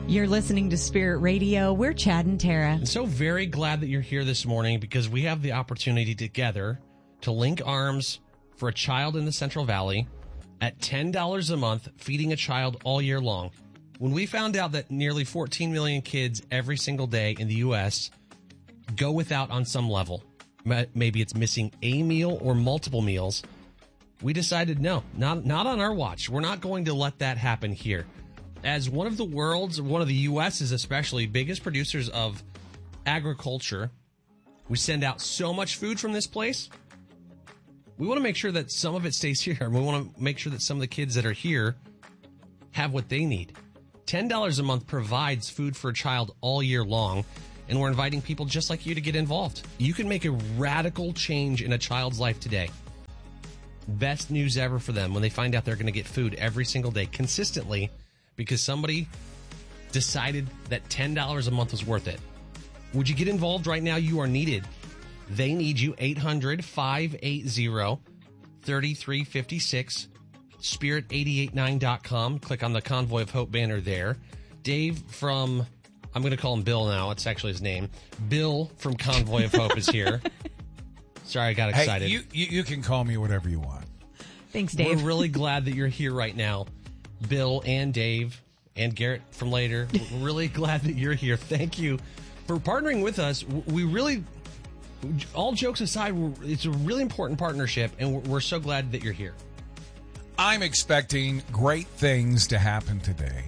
You're listening to Spirit Radio. We're Chad and Tara. I'm so very glad that you're here this morning because we have the opportunity together to link arms for a child in the Central Valley at $10 a month, feeding a child all year long. When we found out that nearly 14 million kids every single day in the U.S. go without on some level, maybe it's missing a meal or multiple meals, we decided no, not on our watch. We're not going to let that happen here. As one of the world's, one of the U.S.'s especially, biggest producers of agriculture, we send out so much food from this place. We want to make sure that some of it stays here. We want to make sure that some of the kids that are here have what they need. $10 a month provides food for a child all year long, and we're inviting people just like you to get involved. You can make a radical change in a child's life today. Best news ever for them when they find out they're going to get food every single day consistently because somebody decided that $10 a month was worth it. Would you get involved right now? You are needed. They need you. 800-580-3356. Spirit889.com. Click on the Convoy of Hope banner there. Dave from, I'm going to call him Bill now. It's actually his name. Bill from Convoy of Hope is here. Sorry, I got excited. Hey, you can call me whatever you want. Thanks, Dave. We're really glad that you're here right now. Bill and Dave and Garrett from later. We're really glad that you're here. Thank you for partnering with us. We really, all jokes aside, it's a really important partnership, and we're so glad that you're here. I'm expecting great things to happen today,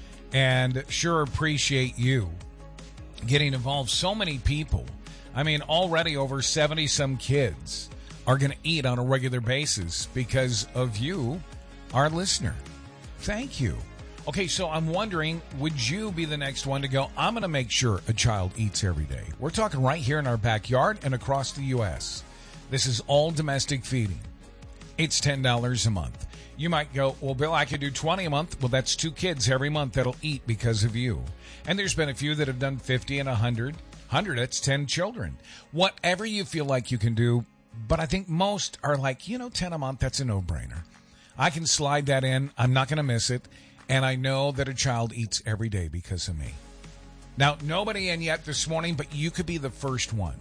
and sure appreciate you getting involved. So many people. I mean, already over 70-some kids are going to eat on a regular basis because of you, our listener. Thank you. Okay, so I'm wondering, would you be the next one to go, I'm going to make sure a child eats every day? We're talking right here in our backyard and across the U.S. This is all domestic feeding. It's $10 a month. You might go, well, Bill, I could do 20 a month. Well, that's 2 kids every month that'll eat because of you. And there's been a few that have done 50 and 100. 100, that's 10 children. Whatever you feel like you can do, but I think most are like, 10 a month, that's a no-brainer. I can slide that in. I'm not going to miss it. And I know that a child eats every day because of me. Now, nobody in yet this morning, but you could be the first one.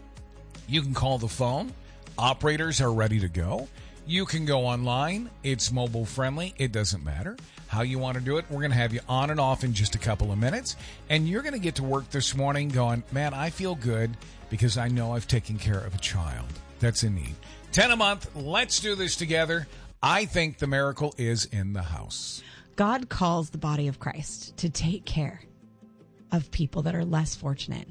You can call the phone. Operators are ready to go. You can go online. It's mobile friendly. It doesn't matter how you want to do it. We're going to have you on and off in just a couple of minutes. And you're going to get to work this morning going, man, I feel good because I know I've taken care of a child that's in need. 10 a month. Let's do this together. I think the miracle is in the house. God calls the body of Christ to take care of people that are less fortunate.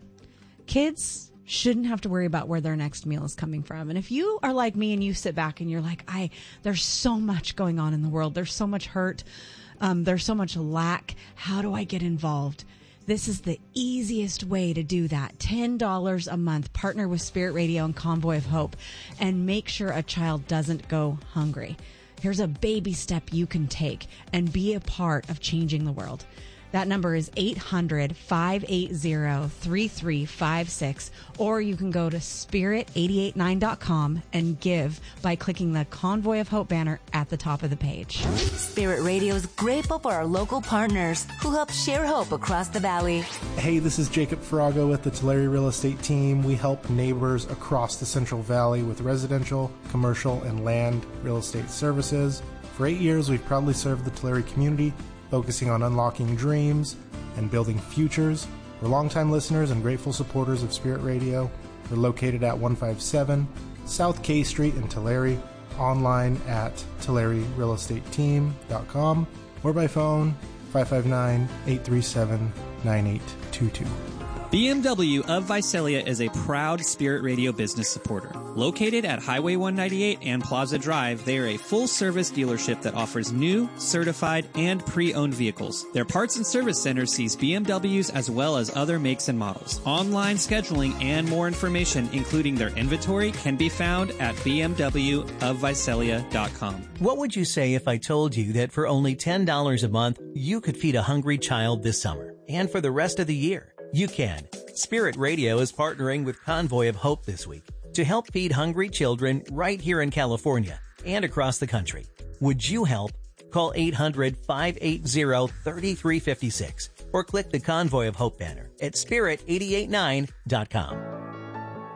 Kids shouldn't have to worry about where their next meal is coming from. And if you are like me and you sit back and you're like, there's so much going on in the world. There's so much hurt. There's so much lack. How do I get involved? This is the easiest way to do that. $10 a month. Partner with Spirit Radio and Convoy of Hope and make sure a child doesn't go hungry. Here's a baby step you can take and be a part of changing the world. That number is 800-580-3356, or you can go to spirit889.com and give by clicking the Convoy of Hope banner at the top of the page. Spirit Radio is grateful for our local partners who help share hope across the valley. Hey, this is Jacob Farago with the Tulare Real Estate Team. We help neighbors across the Central Valley with residential, commercial, and land real estate services. For 8 years, we've proudly served the Tulare community, focusing on unlocking dreams and building futures. We're longtime listeners and grateful supporters of Spirit Radio. We're located at 157 South K Street in Tulare, online at TulareRealEstateTeam.com, or by phone 559-837-9822. BMW of Visalia is a proud Spirit Radio business supporter. Located at Highway 198 and Plaza Drive, they are a full-service dealership that offers new, certified, and pre-owned vehicles. Their parts and service center sees BMWs as well as other makes and models. Online scheduling and more information, including their inventory, can be found at bmwofvisalia.com. What would you say if I told you that for only $10 a month, you could feed a hungry child this summer and for the rest of the year? You can. Spirit Radio is partnering with Convoy of Hope this week to help feed hungry children right here in California and across the country. Would you help? Call 800-580-3356 or or click the Convoy of Hope banner at spirit889.com.